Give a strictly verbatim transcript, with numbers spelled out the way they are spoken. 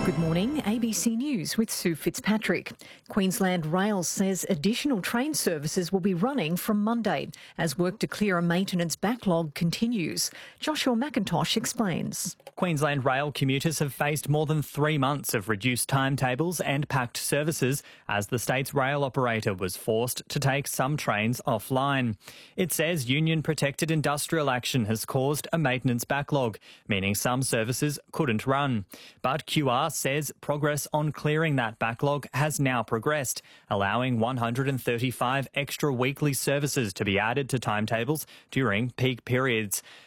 Good morning, A B C News with Sue Fitzpatrick. Queensland Rail says additional train services will be running from Monday as work to clear a maintenance backlog continues. Joshua McIntosh explains. Queensland Rail commuters have faced more than three months of reduced timetables and packed services as the state's rail operator was forced to take some trains offline. It says union-protected industrial action has caused a maintenance backlog, meaning some services couldn't run. But Q R says progress on clearing that backlog has now progressed, allowing one hundred thirty-five extra weekly services to be added to timetables during peak periods.